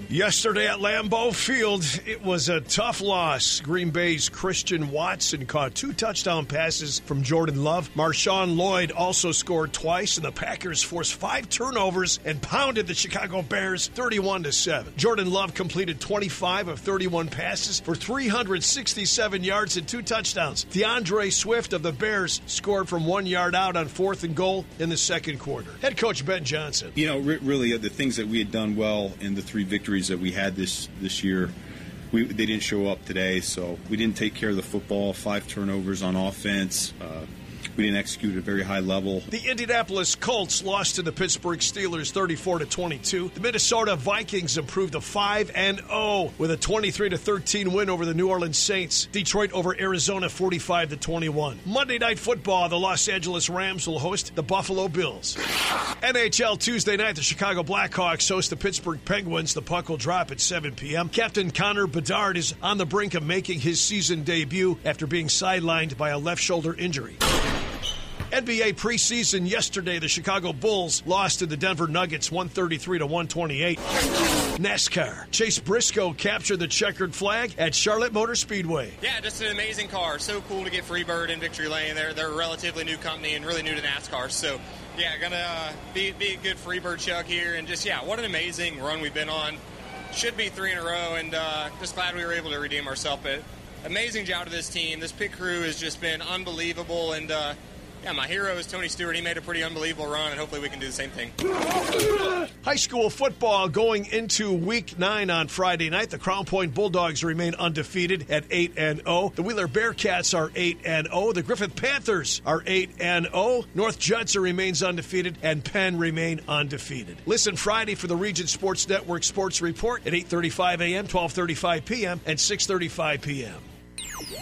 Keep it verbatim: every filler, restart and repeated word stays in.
Yesterday at Lambeau Field, it was a tough loss. Green Bay's Christian Watson caught two touchdown passes from Jordan Love. Marshawn Lloyd also scored twice, and the Packers forced five turnovers and pounded the Chicago Bears thirty-one to seven. Jordan Love completed twenty-five of thirty-one passes for three hundred sixty-seven yards and two touchdowns. DeAndre Swift of the Bears scored from one yard out on fourth and goal in the second quarter. Head coach Ben Johnson. You know, really, the things that we had done well in the three victories that we had this this year, we, they didn't show up today, so we didn't take care of the football. Five turnovers on offense. Uh, we didn't execute at a very high level. The Indianapolis Colts lost to the Pittsburgh Steelers thirty-four to twenty-two. The Minnesota Vikings improved to five and oh with a twenty-three to thirteen win over the New Orleans Saints. Detroit over Arizona forty-five to twenty-one. Monday Night Football, the Los Angeles Rams will host the Buffalo Bills. N H L Tuesday night, the Chicago Blackhawks host the Pittsburgh Penguins. The puck will drop at seven p.m. Captain Connor Bedard is on the brink of making his season debut after being sidelined by a left shoulder injury. N B A preseason yesterday, the Chicago Bulls lost to the Denver Nuggets one thirty-three to one twenty-eight. NASCAR. Chase Briscoe captured the checkered flag at Charlotte Motor Speedway. Yeah, just an amazing car. So cool to get Freebird in Victory Lane. They're, they're a relatively new company and really new to NASCAR. So, yeah, going to uh, be, be a good Freebird chuck here. And just, yeah, what an amazing run we've been on. Should be three in a row, and uh, just glad we were able to redeem ourselves. But amazing job to this team. This pit crew has just been unbelievable, and uh, yeah, my hero is Tony Stewart. He made a pretty unbelievable run, and hopefully we can do the same thing. High school football going into week nine on Friday night. The Crown Point Bulldogs remain undefeated at eight and oh. The Wheeler Bearcats are eight and oh. The Griffith Panthers are eight and oh. North Judson remains undefeated, and Penn remain undefeated. Listen Friday for the Region Sports Network Sports Report at eight thirty-five a.m., twelve thirty-five p.m., and six thirty-five p.m.